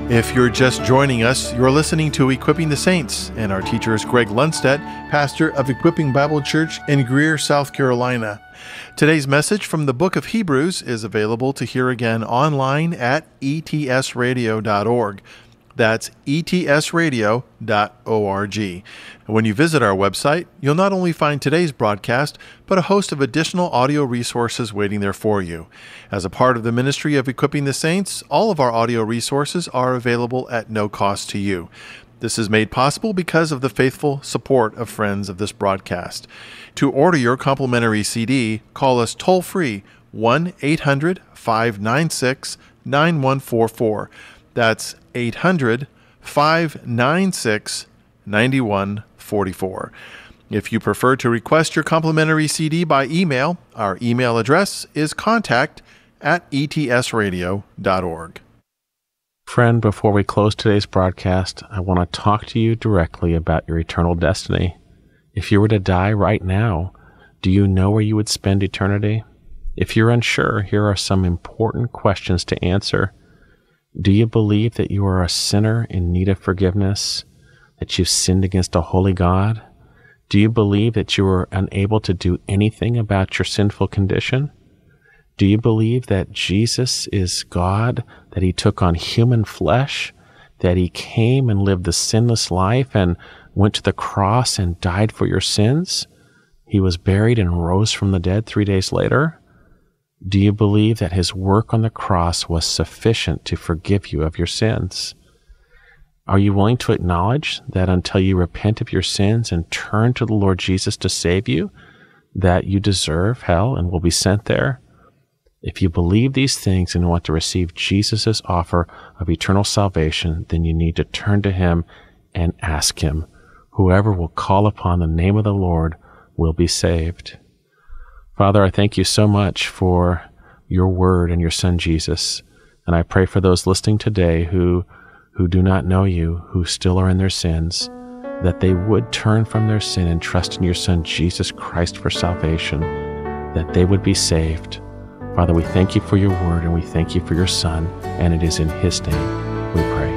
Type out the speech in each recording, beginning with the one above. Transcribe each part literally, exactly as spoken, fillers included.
If you're just joining us, you're listening to Equipping the Saints, and our teacher is Greg Lundstedt, pastor of Equipping Bible Church in Greer, South Carolina. Today's message from the book of Hebrews is available to hear again online at e t s radio dot org. That's e t s radio dot org. When you visit our website, you'll not only find today's broadcast, but a host of additional audio resources waiting there for you. As a part of the ministry of Equipping the Saints, all of our audio resources are available at no cost to you. This is made possible because of the faithful support of friends of this broadcast. To order your complimentary C D, call us toll-free one eight hundred five nine six nine one four four. That's eight hundred five nine six nine one four four. If you prefer to request your complimentary C D by email, our email address is contact at e t s radio dot org. Friend, before we close today's broadcast, I want to talk to you directly about your eternal destiny. If you were to die right now, do you know where you would spend eternity? If you're unsure, here are some important questions to answer. Do you believe that you are a sinner in need of forgiveness, that you've sinned against a holy God? Do you believe that you are unable to do anything about your sinful condition? Do you believe that Jesus is God, that he took on human flesh, that he came and lived the sinless life and went to the cross and died for your sins? He was buried and rose from the dead three days later? Do you believe that his work on the cross was sufficient to forgive you of your sins? Are you willing to acknowledge that until you repent of your sins and turn to the Lord Jesus to save you, that you deserve hell and will be sent there? If you believe these things and want to receive Jesus' offer of eternal salvation, then you need to turn to him and ask him. Whoever will call upon the name of the Lord will be saved. Father, I thank you so much for your word and your son Jesus. And I pray for those listening today who, who do not know you, who still are in their sins, that they would turn from their sin and trust in your son Jesus Christ for salvation, that they would be saved. Father, we thank you for your word and we thank you for your son, and it is in his name we pray.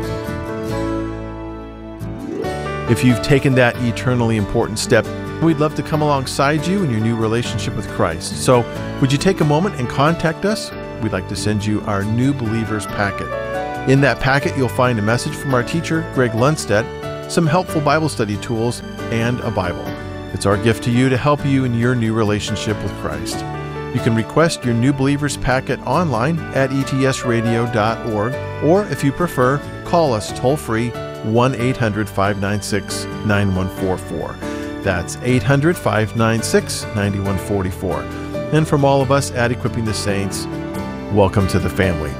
If you've taken that eternally important step, we'd love to come alongside you in your new relationship with Christ. So would you take a moment and contact us? We'd like to send you our New Believers packet. In that packet, you'll find a message from our teacher, Greg Lundstedt, some helpful Bible study tools, and a Bible. It's our gift to you to help you in your new relationship with Christ. You can request your New Believers packet online at e t s radio dot org, or if you prefer, call us toll-free one eight hundred five nine six nine one four four. That's eight hundred five nine six nine one four four. And from all of us at Equipping the Saints, welcome to the family.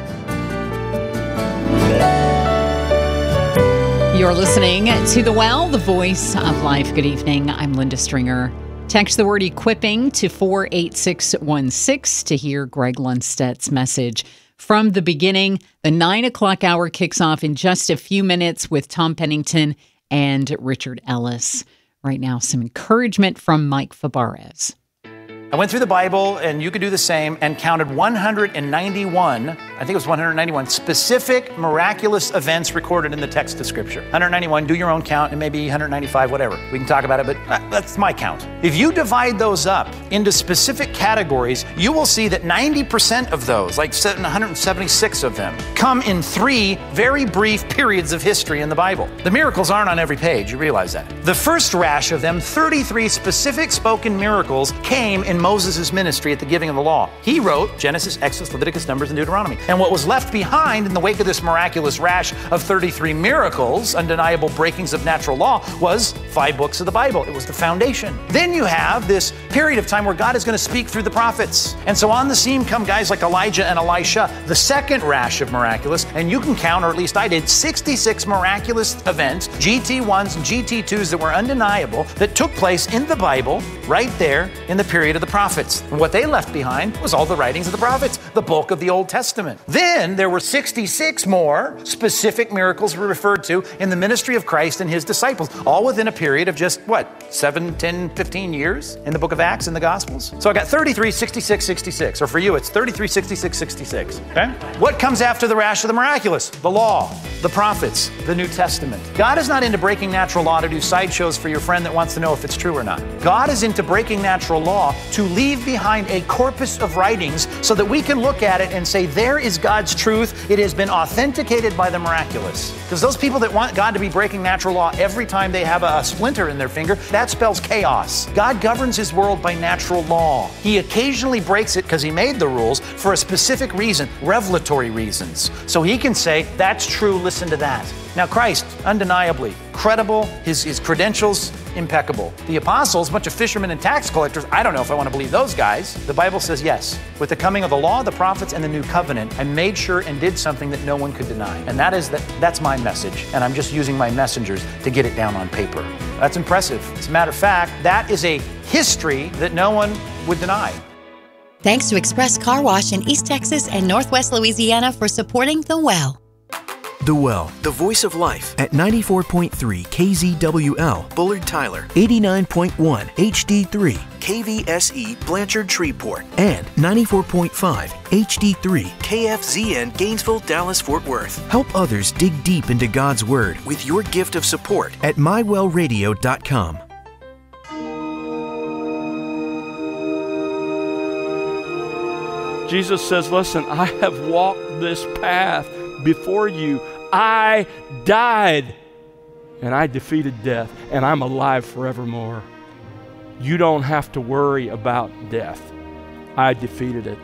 You're listening to The Well, the voice of life. Good evening. I'm Linda Stringer. Text the word equipping to four eight six one six to hear Greg Lundstedt's message from the beginning. The nine o'clock hour kicks off in just a few minutes with Tom Pennington and Richard Ellis. Right now, some encouragement from Mike Fabarez. I went through the Bible, and you could do the same, and counted one hundred ninety-one, I think it was one hundred ninety-one, specific miraculous events recorded in the text of Scripture. one hundred ninety-one, do your own count, and maybe one hundred ninety-five, whatever. We can talk about it, but that's my count. If you divide those up into specific categories, you will see that ninety percent of those, like one hundred seventy-six of them, come in three very brief periods of history in the Bible. The miracles aren't on every page, you realize that. The first rash of them, thirty-three specific spoken miracles, came in Moses' ministry at the giving of the law. He wrote Genesis, Exodus, Leviticus, Numbers, and Deuteronomy. And what was left behind in the wake of this miraculous rash of thirty-three miracles, undeniable breakings of natural law, was five books of the Bible. It was the foundation. Then you have this period of time where God is going to speak through the prophets. And so on the scene come guys like Elijah and Elisha, the second rash of miraculous, and you can count, or at least I did, sixty-six miraculous events, G T ones and G T twos that were undeniable, that took place in the Bible right there in the period of the prophets. And what they left behind was all the writings of the prophets, the bulk of the Old Testament. Then there were sixty-six more specific miracles we referred to in the ministry of Christ and his disciples, all within a period of just, what, seven, ten, fifteen years in the book of Acts and the Gospels? So I got thirty-three, sixty-six, sixty-six. Or for you, it's thirty-three, sixty-six, sixty-six. Okay? What comes after the rash of the miraculous? The law, the prophets, the New Testament. God is not into breaking natural law to do sideshows for your friend that wants to know if it's true or not. God is into breaking natural law to leave behind a corpus of writings so that we can look at it and say, there is God's truth. It has been authenticated by the miraculous. Because those people that want God to be breaking natural law every time they have a, a splinter in their finger, that spells chaos. God governs his world by natural law. He occasionally breaks it because he made the rules for a specific reason, revelatory reasons. So he can say, that's true, listen to that. Now Christ, undeniably credible, his, his credentials impeccable. The apostles, a bunch of fishermen and tax collectors, I don't know if I want to believe those guys. The Bible says yes. With the coming of the law, the prophets, and the new covenant, I made sure and did something that no one could deny. And that is that that's my message. And I'm just using my messengers to get it down on paper. That's impressive. As a matter of fact, that is a history that no one would deny. Thanks to Express Car Wash in East Texas and Northwest Louisiana for supporting The Well. The Well, the voice of life at ninety-four point three K Z W L, Bullard Tyler, eighty-nine point one H D three, K V S E, Blanchard Shreveport, and ninety-four point five H D three, K F Z N, Gainesville, Dallas, Fort Worth. Help others dig deep into God's Word with your gift of support at my well radio dot com. Jesus says, listen, I have walked this path before you. I died and I defeated death and I'm alive forevermore. You don't have to worry about death. I defeated it.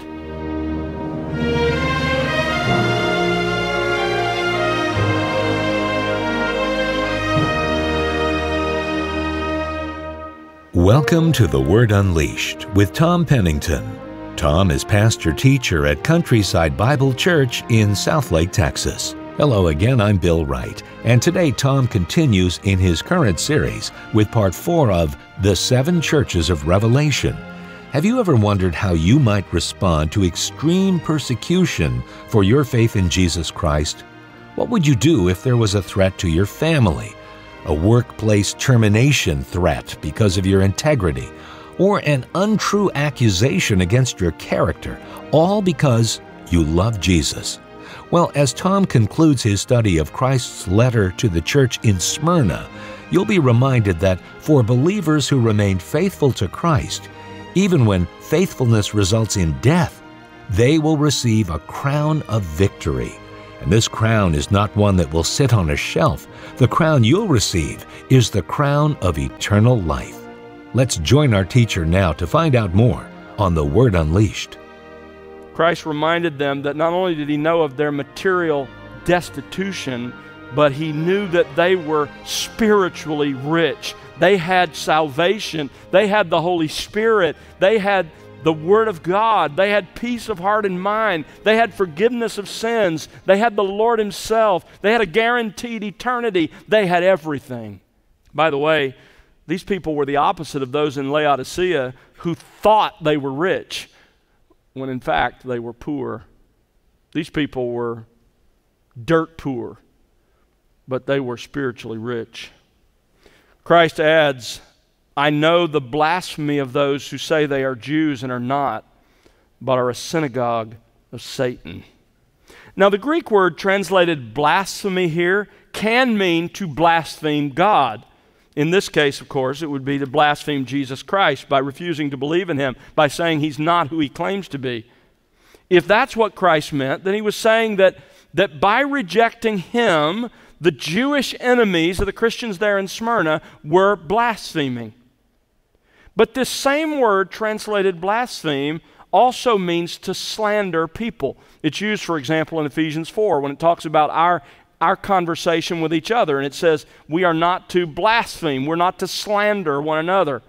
Welcome to The Word Unleashed with Tom Pennington. Tom is pastor-teacher at Countryside Bible Church in Southlake, Texas. Hello again, I'm Bill Wright, and today Tom continues in his current series with part four of The Seven Churches of Revelation. Have you ever wondered how you might respond to extreme persecution for your faith in Jesus Christ? What would you do if there was a threat to your family, a workplace termination threat because of your integrity, or an untrue accusation against your character, all because you love Jesus? Well, as Tom concludes his study of Christ's letter to the church in Smyrna, you'll be reminded that for believers who remain faithful to Christ, even when faithfulness results in death, they will receive a crown of victory. And this crown is not one that will sit on a shelf. The crown you'll receive is the crown of eternal life. Let's join our teacher now to find out more on The Word Unleashed. Christ reminded them that not only did he know of their material destitution, but he knew that they were spiritually rich. They had salvation. They had the Holy Spirit. They had the Word of God. They had peace of heart and mind. They had forgiveness of sins. They had the Lord himself. They had a guaranteed eternity. They had everything. By the way, these people were the opposite of those in Laodicea who thought they were rich, when in fact they were poor. These people were dirt poor, but they were spiritually rich. Christ adds, I know the blasphemy of those who say they are Jews and are not, but are a synagogue of Satan. Now the Greek word translated blasphemy here can mean to blaspheme God. In this case, of course, it would be to blaspheme Jesus Christ by refusing to believe in him, by saying he's not who he claims to be. If that's what Christ meant, then he was saying that, that by rejecting him, the Jewish enemies of the Christians there in Smyrna were blaspheming. But this same word translated blaspheme also means to slander people. It's used, for example, in Ephesians four when it talks about our our conversation with each other. And it says we are not to blaspheme. We're not to slander one another.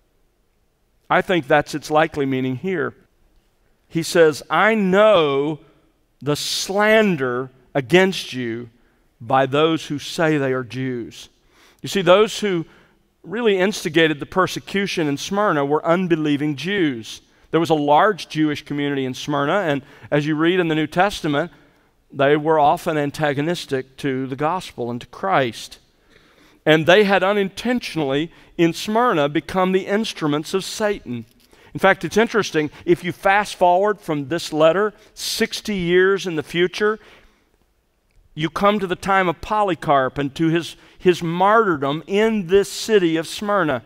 I think that's its likely meaning here. He says, I know the slander against you by those who say they are Jews. You see, those who really instigated the persecution in Smyrna were unbelieving Jews. There was a large Jewish community in Smyrna, and as you read in the New Testament, they were often antagonistic to the gospel and to Christ. And they had unintentionally, in Smyrna, become the instruments of Satan. In fact, it's interesting, if you fast forward from this letter sixty years in the future, you come to the time of Polycarp and to his, his martyrdom in this city of Smyrna.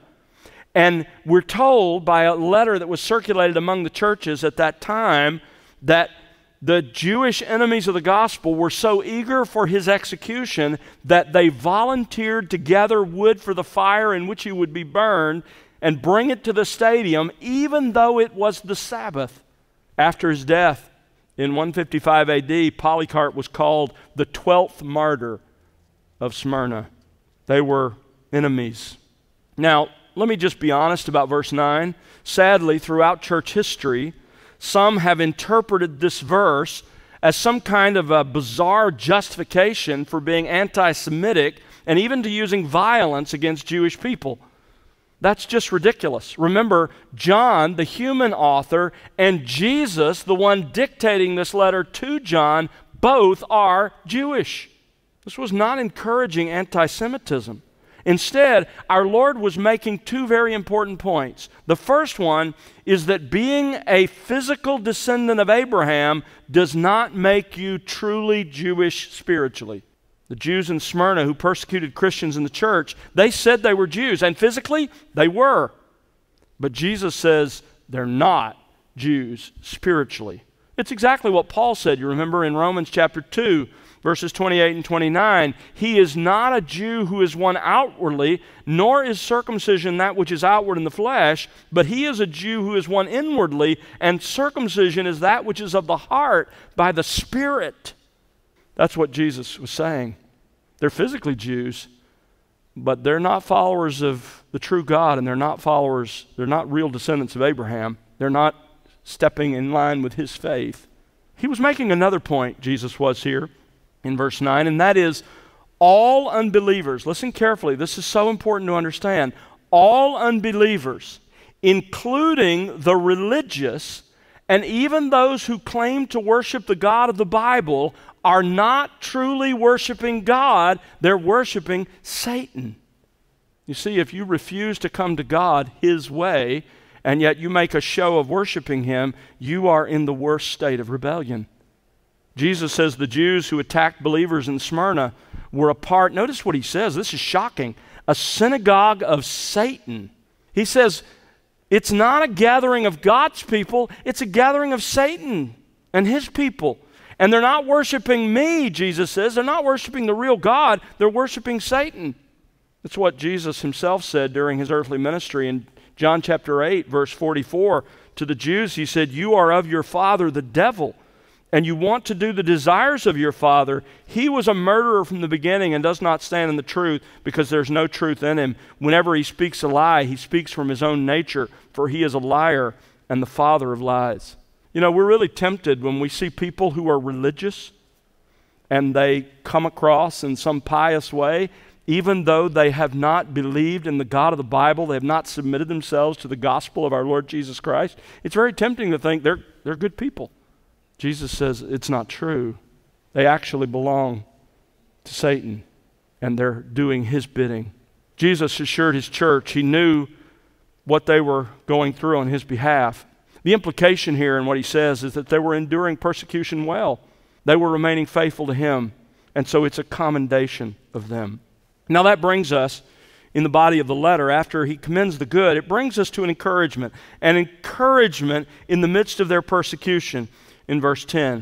And we're told by a letter that was circulated among the churches at that time that the Jewish enemies of the gospel were so eager for his execution that they volunteered to gather wood for the fire in which he would be burned and bring it to the stadium, even though it was the Sabbath. After his death in one fifty-five A D, Polycarp was called the twelfth martyr of Smyrna. They were enemies. Now, let me just be honest about verse nine. Sadly, throughout church history, some have interpreted this verse as some kind of a bizarre justification for being anti-Semitic and even to using violence against Jewish people. That's just ridiculous. Remember, John, the human author, and Jesus, the one dictating this letter to John, both are Jewish. This was not encouraging anti-Semitism. Instead, our Lord was making two very important points. The first one is that being a physical descendant of Abraham does not make you truly Jewish spiritually. The Jews in Smyrna who persecuted Christians in the church, they said they were Jews, and physically they were. But Jesus says they're not Jews spiritually. It's exactly what Paul said, you remember, in Romans chapter two, verses twenty-eight and twenty-nine. He is not a Jew who is one outwardly, nor is circumcision that which is outward in the flesh, but he is a Jew who is one inwardly, and circumcision is that which is of the heart by the Spirit. That's what Jesus was saying. They're physically Jews, but they're not followers of the true God, and they're not followers, they're not real descendants of Abraham. They're not stepping in line with his faith. He was making another point, Jesus was here in verse nine, and that is all unbelievers, listen carefully, this is so important to understand, all unbelievers, including the religious, and even those who claim to worship the God of the Bible, are not truly worshiping God, they're worshiping Satan. You see, if you refuse to come to God his way, and yet you make a show of worshiping him, you are in the worst state of rebellion. Jesus says the Jews who attacked believers in Smyrna were a part, notice what he says, this is shocking, a synagogue of Satan. He says, it's not a gathering of God's people, it's a gathering of Satan and his people. And they're not worshiping me, Jesus says. They're not worshiping the real God. They're worshiping Satan. That's what Jesus himself said during his earthly ministry. In John chapter eight, verse forty-four, to the Jews, he said, you are of your father, the devil, and you want to do the desires of your father. He was a murderer from the beginning and does not stand in the truth because there's no truth in him. Whenever he speaks a lie, he speaks from his own nature, for he is a liar and the father of lies. You know, we're really tempted when we see people who are religious and they come across in some pious way, even though they have not believed in the God of the Bible, they have not submitted themselves to the gospel of our Lord Jesus Christ. It's very tempting to think they're, they're good people. Jesus says it's not true. They actually belong to Satan, and they're doing his bidding. Jesus assured his church he knew what they were going through on his behalf. The implication here in what he says is that they were enduring persecution well. They were remaining faithful to him, and so it's a commendation of them. Now that brings us, in the body of the letter, after he commends the good, it brings us to an encouragement, an encouragement in the midst of their persecution in verse ten.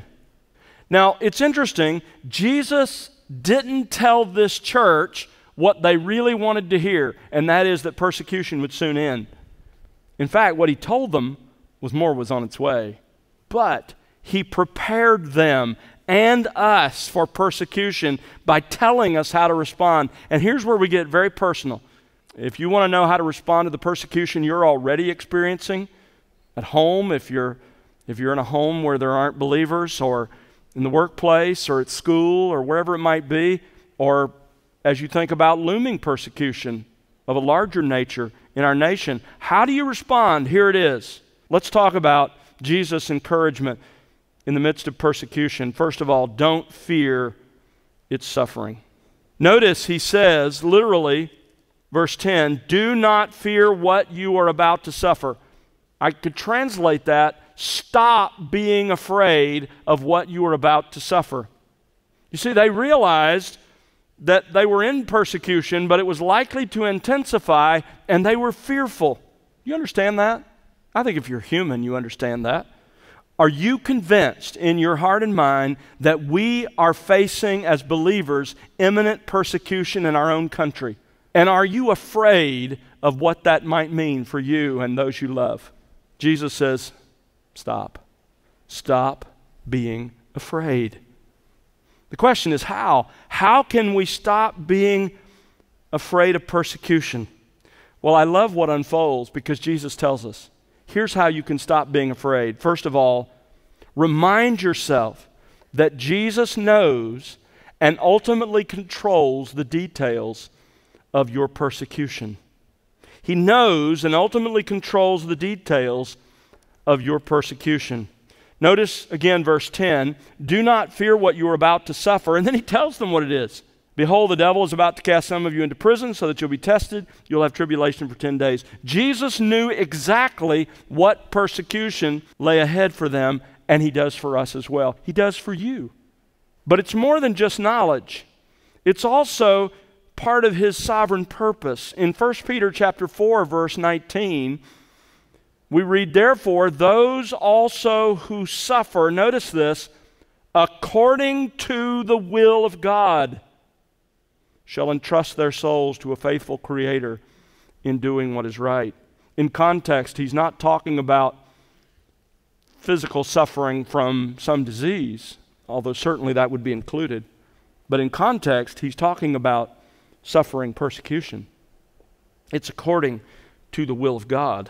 Now, it's interesting, Jesus didn't tell this church what they really wanted to hear, and that is that persecution would soon end. In fact, what he told them was more was on its way. But he prepared them and us for persecution by telling us how to respond. And here's where we get very personal. If you want to know how to respond to the persecution you're already experiencing at home, if you're if you're in a home where there aren't believers, or in the workplace, or at school, or wherever it might be, or as you think about looming persecution of a larger nature in our nation, how do you respond? Here it is. Let's talk about Jesus' encouragement in the midst of persecution. First of all, don't fear its suffering. Notice he says, literally, verse ten, do not fear what you are about to suffer. I could translate that, stop being afraid of what you are about to suffer. You see, they realized that they were in persecution, but it was likely to intensify, and they were fearful. You understand that? I think if you're human, you understand that. Are you convinced in your heart and mind that we are facing, as believers, imminent persecution in our own country? And are you afraid of what that might mean for you and those you love? Jesus says, stop. Stop being afraid. The question is how? How can we stop being afraid of persecution? Well, I love what unfolds because Jesus tells us. Here's how you can stop being afraid. First of all, remind yourself that Jesus knows and ultimately controls the details of your persecution. He knows and ultimately controls the details of your persecution. Notice again verse ten, do not fear what you are about to suffer. And then he tells them what it is. Behold, the devil is about to cast some of you into prison so that you'll be tested. You'll have tribulation for ten days. Jesus knew exactly what persecution lay ahead for them, and he does for us as well. He does for you. But it's more than just knowledge. It's also part of his sovereign purpose. In First Peter chapter four, verse nineteen, we read, therefore, those also who suffer, notice this, according to the will of God, shall entrust their souls to a faithful Creator in doing what is right. In context, he's not talking about physical suffering from some disease, although certainly that would be included. But in context, he's talking about suffering persecution. It's according to the will of God.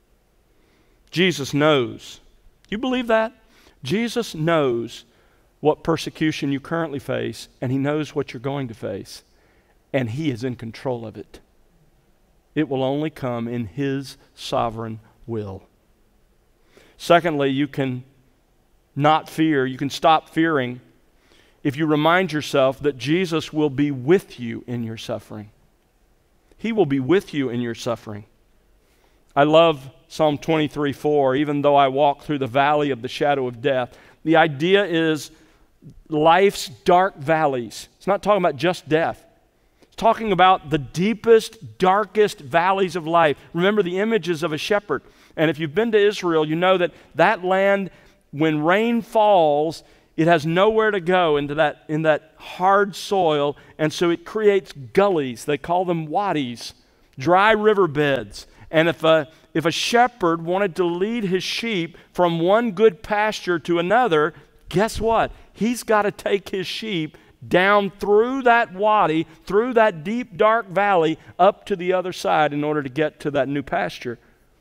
Jesus knows. You believe that? Jesus knows what persecution you currently face, and he knows what you're going to face. And he is in control of it. It will only come in his sovereign will. Secondly, you can not fear, you can stop fearing if you remind yourself that Jesus will be with you in your suffering. He will be with you in your suffering. I love Psalm twenty-three four, even though I walk through the valley of the shadow of death. The idea is life's dark valleys. It's not talking about just death. Talking about the deepest, darkest valleys of life. Remember the images of a shepherd. And if you've been to Israel, you know that that land, when rain falls, it has nowhere to go into that, in that hard soil, and so it creates gullies. They call them wadis, dry riverbeds. And if a, if a shepherd wanted to lead his sheep from one good pasture to another, guess what? He's got to take his sheep down through that wadi, through that deep, dark valley, up to the other side in order to get to that new pasture.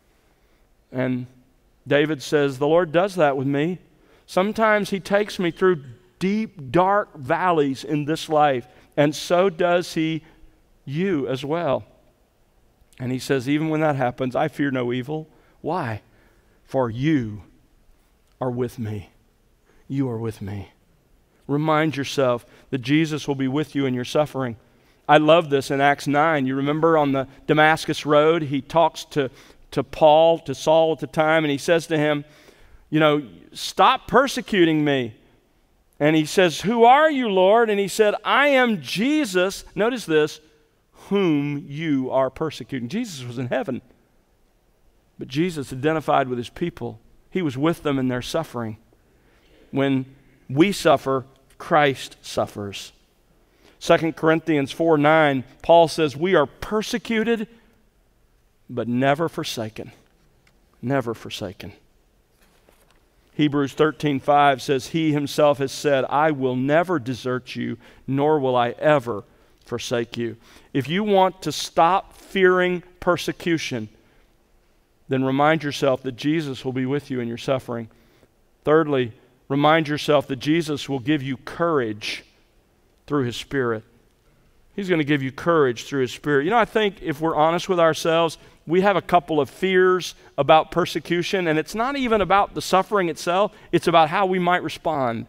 And David says, the Lord does that with me. Sometimes he takes me through deep, dark valleys in this life, and so does he you as well. And he says, even when that happens, I fear no evil. Why? For you are with me. You are with me. Remind yourself that Jesus will be with you in your suffering. I love this in Acts nine. You remember on the Damascus Road, he talks to, to Paul, to Saul at the time, and he says to him, you know, stop persecuting me. And he says, who are you, Lord? And he said, I am Jesus, notice this, whom you are persecuting. Jesus was in heaven, but Jesus identified with his people. He was with them in their suffering. When we suffer, Christ suffers. Second Corinthians four nine, Paul says, we are persecuted, but never forsaken. Never forsaken. Hebrews thirteen five says, he himself has said, I will never desert you, nor will I ever forsake you. If you want to stop fearing persecution, then remind yourself that Jesus will be with you in your suffering. Thirdly, remind yourself that Jesus will give you courage through his Spirit. He's going to give you courage through His Spirit. You know, I think if we're honest with ourselves, we have a couple of fears about persecution, and it's not even about the suffering itself, it's about how we might respond.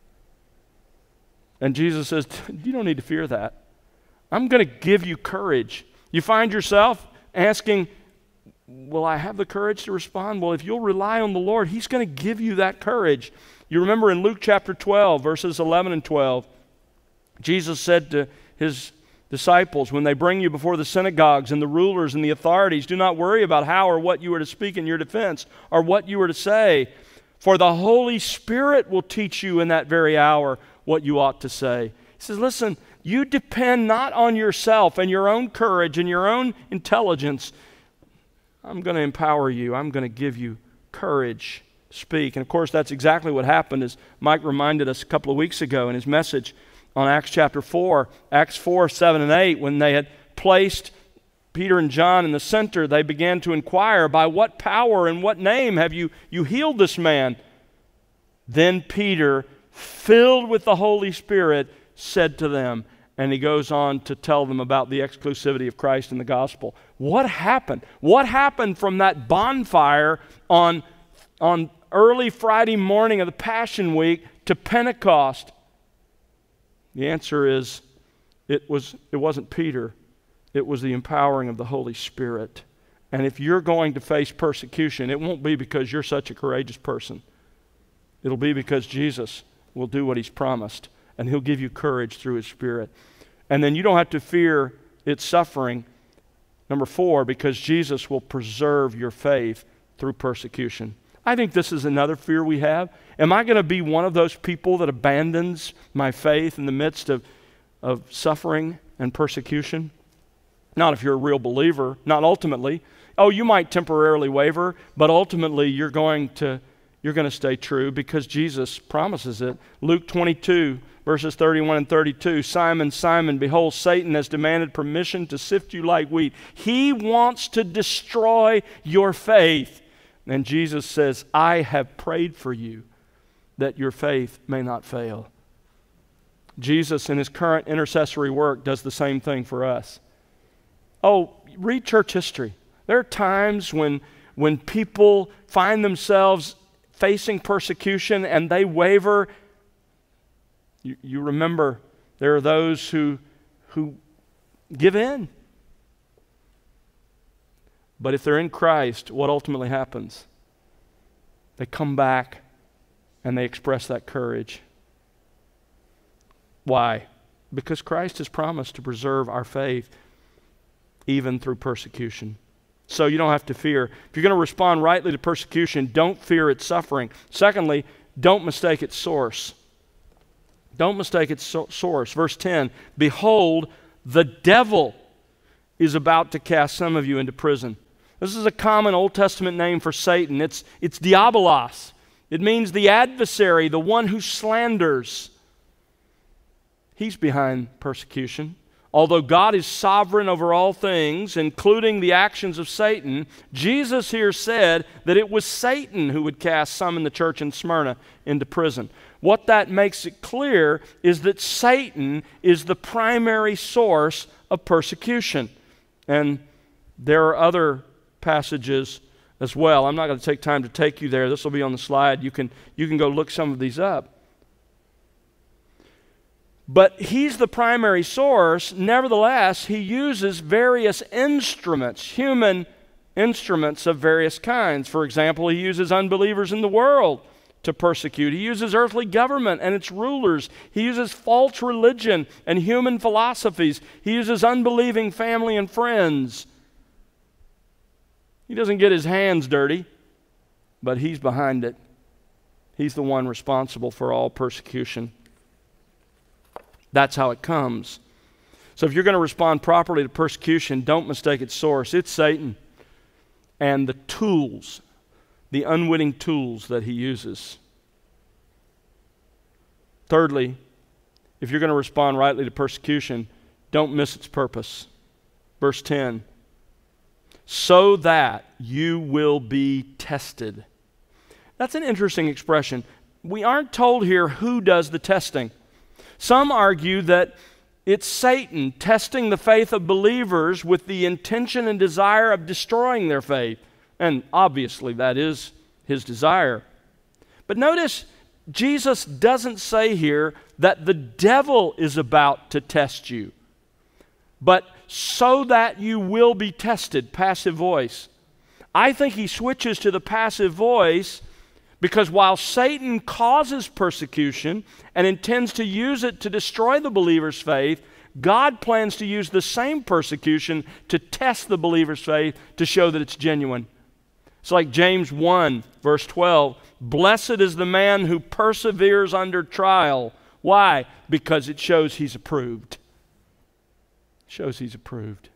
And Jesus says, you don't need to fear that. I'm going to give you courage. You find yourself asking, will I have the courage to respond? Well, if you'll rely on the Lord, He's going to give you that courage. You remember in Luke chapter twelve, verses eleven and twelve, Jesus said to His disciples, when they bring you before the synagogues and the rulers and the authorities, do not worry about how or what you are to speak in your defense or what you are to say, for the Holy Spirit will teach you in that very hour what you ought to say. He says, listen, you depend not on yourself and your own courage and your own intelligence. I'm going to empower you. I'm going to give you courage to speak. And of course, that's exactly what happened, as Mike reminded us a couple of weeks ago in his message on Acts chapter four, Acts four, seven, and eight, when they had placed Peter and John in the center, they began to inquire, by what power and what name have you, you healed this man? Then Peter, filled with the Holy Spirit, said to them, and he goes on to tell them about the exclusivity of Christ in the gospel. What happened? What happened from that bonfire on, on early Friday morning of the Passion Week to Pentecost? The answer is, it, was, it wasn't Peter. It was the empowering of the Holy Spirit. And if you're going to face persecution, it won't be because you're such a courageous person. It'll be because Jesus will do what He's promised, and He'll give you courage through His Spirit. And then you don't have to fear its suffering. Number four, because Jesus will preserve your faith through persecution. I think this is another fear we have. Am I going to be one of those people that abandons my faith in the midst of, of suffering and persecution? Not if you're a real believer, not ultimately. Oh, you might temporarily waver, but ultimately you're going to you're going to stay true because Jesus promises it. Luke twenty-two, verses thirty-one and thirty-two, Simon, Simon, behold, Satan has demanded permission to sift you like wheat. He wants to destroy your faith. And Jesus says, I have prayed for you that your faith may not fail. Jesus, in His current intercessory work, does the same thing for us. Oh, read church history. There are times when, when people find themselves facing persecution and they waver. You, you remember there are those who, who give in. But if they're in Christ, what ultimately happens? They come back and they express that courage. Why? Because Christ has promised to preserve our faith even through persecution. So you don't have to fear. If you're going to respond rightly to persecution, don't fear its suffering. Secondly, don't mistake its source. Don't mistake its so- source. Verse ten, behold, the devil is about to cast some of you into prison. This is a common Old Testament name for Satan. It's, it's diabolos. It means the adversary, the one who slanders. He's behind persecution. Although God is sovereign over all things, including the actions of Satan, Jesus here said that it was Satan who would cast some in the church in Smyrna into prison. What that makes it clear is that Satan is the primary source of persecution. And there are other passages as well. I'm not going to take time to take you there. This will be on the slide. You can, you can go look some of these up. But he's the primary source. Nevertheless, he uses various instruments, human instruments of various kinds. For example, he uses unbelievers in the world to persecute. He uses earthly government and its rulers. He uses false religion and human philosophies. He uses unbelieving family and friends. He doesn't get his hands dirty, but he's behind it. He's the one responsible for all persecution. That's how it comes. So if you're going to respond properly to persecution, don't mistake its source. It's Satan and the tools, the unwitting tools that he uses. Thirdly, if you're going to respond rightly to persecution, don't miss its purpose. Verse ten, so that you will be tested. That's an interesting expression. We aren't told here who does the testing. Some argue that It's Satan testing the faith of believers with the intention and desire of destroying their faith. And obviously that is his desire. But notice, Jesus doesn't say here that the devil is about to test you, but so that you will be tested, passive voice. I think he switches to the passive voice because while Satan causes persecution and intends to use it to destroy the believer's faith, God plans to use the same persecution to test the believer's faith to show that it's genuine. It's like James one, verse twelve. Blessed is the man who perseveres under trial. Why? Because it shows he's approved. It shows he's approved.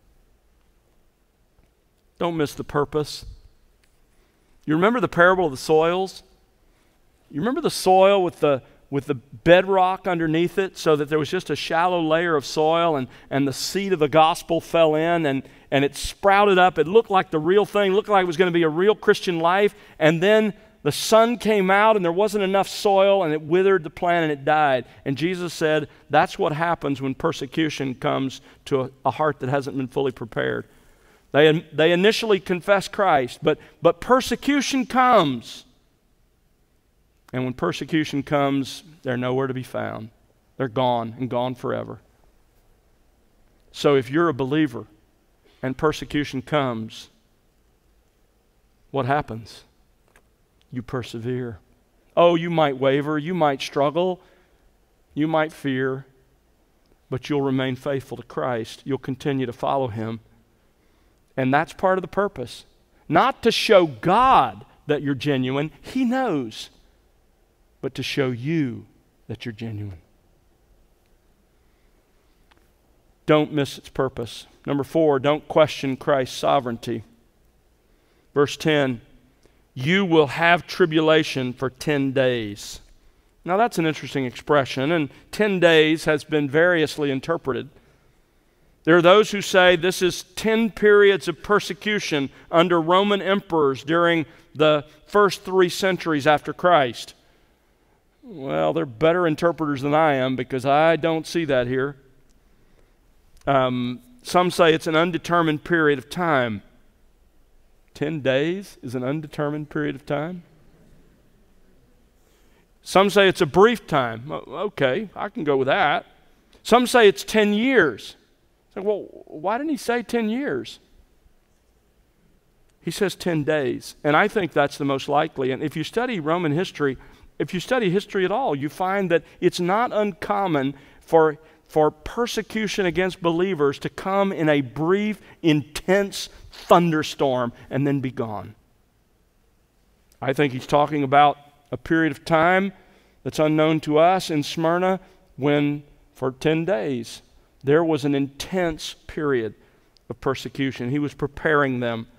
Don't miss the purpose. You remember the parable of the soils? You remember the soil with the with the bedrock underneath it so that there was just a shallow layer of soil and, and the seed of the gospel fell in and, and it sprouted up. It looked like the real thing, looked like it was going to be a real Christian life. And then the sun came out and there wasn't enough soil and it withered the plant and it died. And Jesus said, that's what happens when persecution comes to a, a heart that hasn't been fully prepared. They, they initially confess Christ, but, but persecution comes. And when persecution comes, they're nowhere to be found. They're gone and gone forever. So if you're a believer and persecution comes, what happens? You persevere. Oh, you might waver, you might struggle, you might fear, but you'll remain faithful to Christ. You'll continue to follow him. And that's part of the purpose. Not to show God that you're genuine, he knows, but to show you that you're genuine. Don't miss its purpose. Number four, don't question Christ's sovereignty. Verse ten, you will have tribulation for ten days. Now that's an interesting expression, and ten days has been variously interpreted. There are those who say this is ten periods of persecution under Roman emperors during the first three centuries after Christ. Well, they're better interpreters than I am because I don't see that here. Um, some say it's an undetermined period of time. Ten days is an undetermined period of time? Some say it's a brief time. Okay, I can go with that. Some say it's ten years. So, well, why didn't he say ten years? He says ten days, and I think that's the most likely. And if you study Roman history, if you study history at all, you find that it's not uncommon for, for persecution against believers to come in a brief, intense thunderstorm and then be gone. I think he's talking about a period of time that's unknown to us in Smyrna when, for ten days, there was an intense period of persecution. He was preparing them